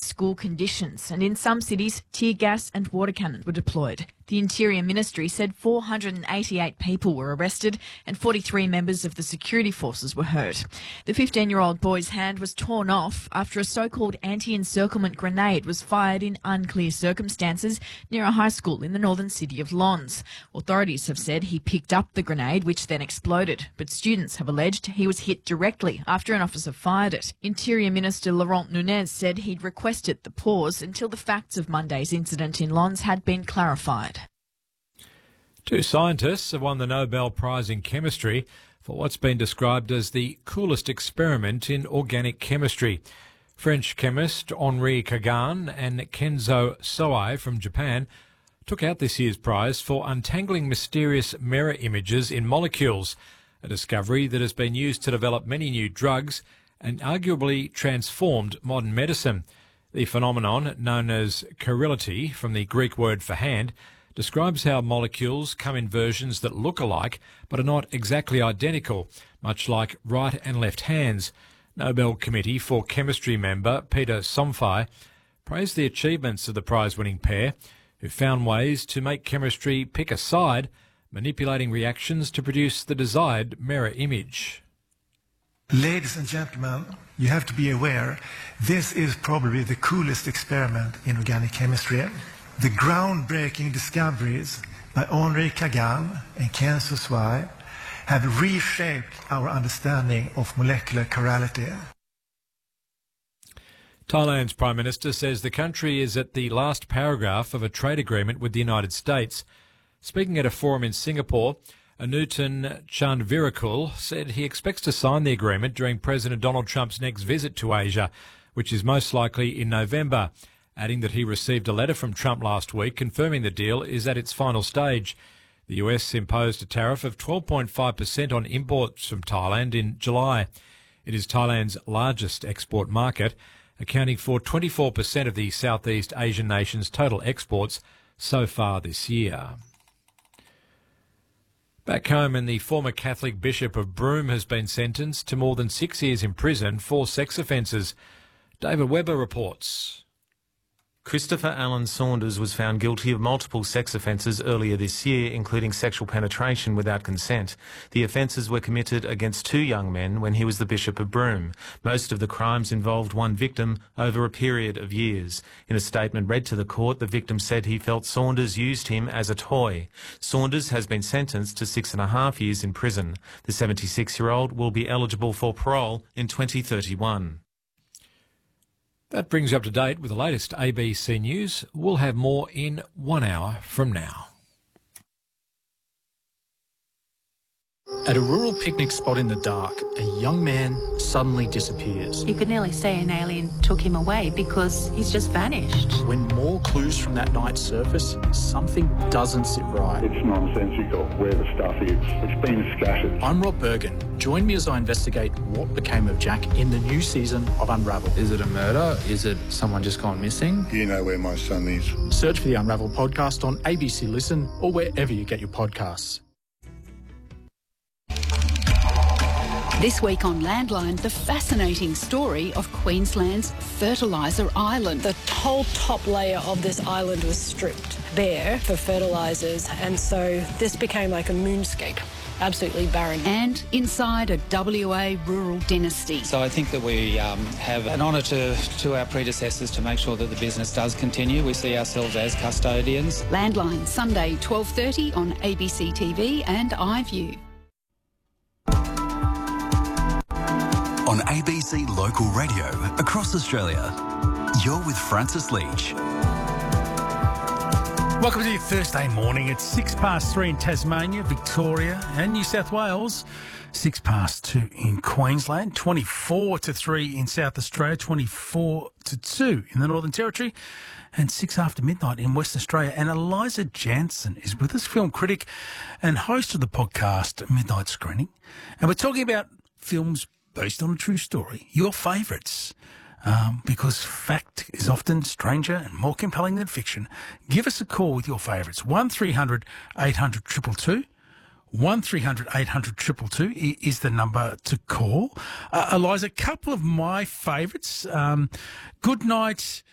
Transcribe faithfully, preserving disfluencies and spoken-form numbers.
school conditions, and in some cities, tear gas and water cannons were deployed. The Interior Ministry said four hundred eighty-eight people were arrested and forty-three members of the security forces were hurt. The fifteen-year-old boy's hand was torn off after a so-called anti-encirclement grenade was fired in unclear circumstances near a high school in the northern city of Lons. Authorities have said he picked up the grenade, which then exploded, but students have alleged he was hit directly after an officer fired it. Interior Minister Laurent Nunez said he'd requested the pause until the facts of Monday's incident in Lons had been clarified. Two scientists have won the Nobel Prize in Chemistry for what's been described as the coolest experiment in organic chemistry. French chemist Henri Kagan and Kenzo Soei from Japan took out this year's prize for untangling mysterious mirror images in molecules, a discovery that has been used to develop many new drugs and arguably transformed modern medicine. The phenomenon, known as chirility, from the Greek word for hand, describes how molecules come in versions that look alike but are not exactly identical, much like right and left hands. Nobel Committee for Chemistry member Peter Somfy praised the achievements of the prize-winning pair, who found ways to make chemistry pick a side, manipulating reactions to produce the desired mirror image. Ladies and gentlemen, you have to be aware, this is probably the coolest experiment in organic chemistry. The groundbreaking discoveries by Henri Kagan and Kenzo Soei have reshaped our understanding of molecular chirality. Thailand's Prime Minister says the country is at the last paragraph of a trade agreement with the United States. Speaking at a forum in Singapore, Anutin Chanvirakul said he expects to sign the agreement during President Donald Trump's next visit to Asia, which is most likely in November, adding that he received a letter from Trump last week confirming the deal is at its final stage. The U S imposed a tariff of twelve point five percent on imports from Thailand in July. It is Thailand's largest export market, accounting for twenty-four percent of the Southeast Asian nation's total exports so far this year. Back home, and the former Catholic Bishop of Broome has been sentenced to more than six years in prison for sex offences. David Webber reports. Christopher Allen Saunders was found guilty of multiple sex offences earlier this year, including sexual penetration without consent. The offences were committed against two young men when he was the Bishop of Broome. Most of the crimes involved one victim over a period of years. In a statement read to the court, the victim said he felt Saunders used him as a toy. Saunders has been sentenced to six and a half years in prison. The seventy-six-year-old will be eligible for parole in twenty thirty-one. That brings you up to date with the latest A B C News. We'll have more in one hour from now. At a rural picnic spot in the dark, a young man suddenly disappears. You could nearly say an alien took him away because he's just vanished. When more clues from that night surface, something doesn't sit right. It's nonsensical where the stuff is. It's been scattered. I'm Rob Bergen. Join me as I investigate what became of Jack in the new season of Unravel. Is it a murder? Is it someone just gone missing? Do you know where my son is? Search for the Unravel podcast on A B C Listen or wherever you get your podcasts. This week on Landline, the fascinating story of Queensland's Fertiliser Island. The whole top layer of this island was stripped bare for fertilisers, and so this became like a moonscape. Absolutely barren. And inside a W A rural dynasty. So I think that we um, have an honour to, to our predecessors to make sure that the business does continue. We see ourselves as custodians. Landline, Sunday, twelve thirty on A B C T V and iView. On A B C Local Radio across Australia, you're with Francis Leach. Welcome to your Thursday morning. It's six past three in Tasmania, Victoria and New South Wales. Six past two in Queensland, twenty-four to three in South Australia, twenty-four to two in the Northern Territory, and six after midnight in Western Australia. And Eliza Jansen is with us, film critic and host of the podcast Midnight Screening. And we're talking about films based on a true story, your favourites, um, because fact is often stranger and more compelling than fiction. Give us a call with your favourites. one three hundred eight hundred two two two. one three hundred eight hundred two two two is the number to call. Uh, Eliza, a couple of my favourites. Um, Good Night,